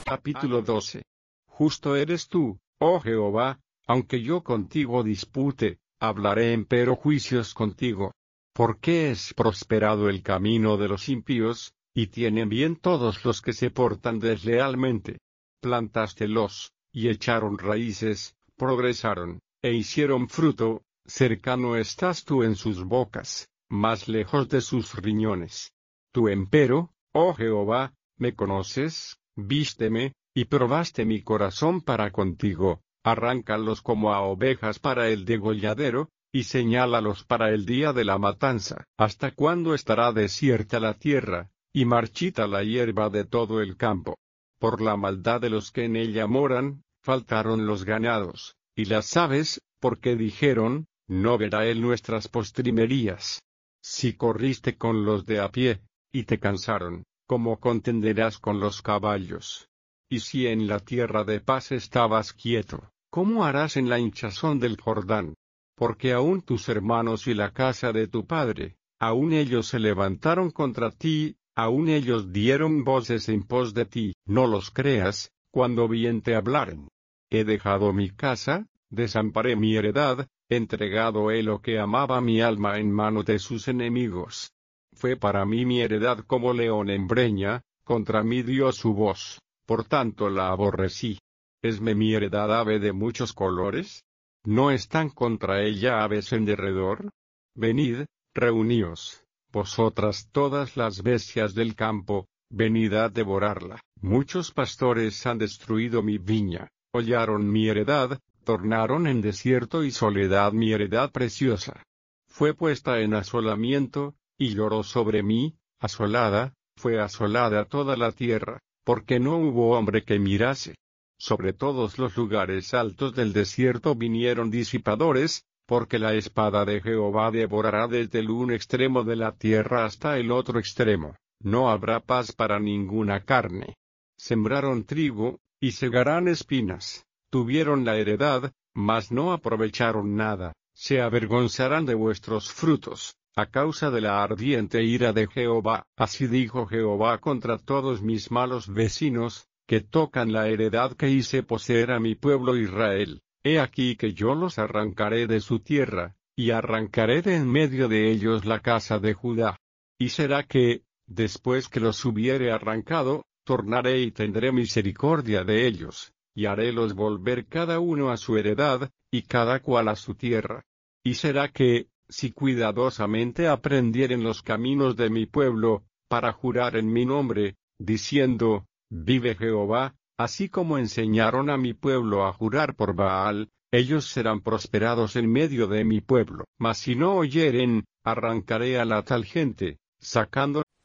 Capítulo 12. Justo eres tú, oh Jehová, aunque yo contigo dispute, hablaré empero juicios contigo. Porque es prosperado el camino de los impíos, y tienen bien todos los que se portan deslealmente. Plantástelos, y echaron raíces, progresaron, e hicieron fruto, cercano estás tú en sus bocas, más lejos de sus riñones. Tú empero, oh Jehová, me conoces, vísteme, y probaste mi corazón para contigo, arráncalos como a ovejas para el degolladero, y señálalos para el día de la matanza. ¿Hasta cuándo estará desierta la tierra, y marchita la hierba de todo el campo? Por la maldad de los que en ella moran, faltaron los ganados, y las aves, porque dijeron, no verá él nuestras postrimerías. Si corriste con los de a pie, y te cansaron, ¿cómo contenderás con los caballos? Y si en la tierra de paz estabas quieto, ¿cómo harás en la hinchazón del Jordán? Porque aún tus hermanos y la casa de tu padre, aún ellos se levantaron contra ti, aún ellos dieron voces en pos de ti. No los creas, cuando bien te hablaren. He dejado mi casa, desamparé mi heredad, entregado he lo que amaba mi alma en manos de sus enemigos. Fue para mí mi heredad como león en breña, contra mí dio su voz, por tanto la aborrecí. ¿Esme mi heredad ave de muchos colores? ¿No están contra ella aves en derredor? Venid, reuníos, vosotras todas las bestias del campo, venid a devorarla. Muchos pastores han destruido mi viña, hollaron mi heredad, tornaron en desierto y soledad mi heredad preciosa. Fue puesta en asolamiento, y lloró sobre mí, asolada, fue asolada toda la tierra, porque no hubo hombre que mirase. Sobre todos los lugares altos del desierto vinieron disipadores, porque la espada de Jehová devorará desde el un extremo de la tierra hasta el otro extremo, no habrá paz para ninguna carne. Sembraron trigo, y segarán espinas, tuvieron la heredad, mas no aprovecharon nada, se avergonzarán de vuestros frutos, a causa de la ardiente ira de Jehová. Así dijo Jehová contra todos mis malos vecinos, que tocan la heredad que hice poseer a mi pueblo Israel. He aquí que yo los arrancaré de su tierra, y arrancaré de en medio de ellos la casa de Judá. Y será que, después que los hubiere arrancado, tornaré y tendré misericordia de ellos, y harélos volver cada uno a su heredad, y cada cual a su tierra. Y será que, si cuidadosamente aprendieren los caminos de mi pueblo, para jurar en mi nombre, diciendo, vive Jehová, así como enseñaron a mi pueblo a jurar por Baal, ellos serán prosperados en medio de mi pueblo. Mas si no oyeren, arrancaré a la tal gente, sacando